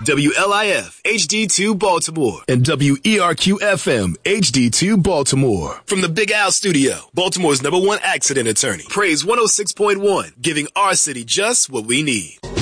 WLIF HD2 Baltimore and WERQ FM HD2 Baltimore. From the Big Al Studio, Baltimore's #1 accident attorney. Praise 106.1, giving our city just what we need.